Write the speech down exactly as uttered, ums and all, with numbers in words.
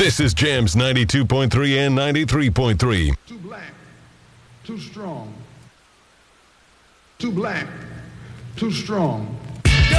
This is Jams ninety-two point three and ninety-three point three. Too black, too strong. Too black, too strong.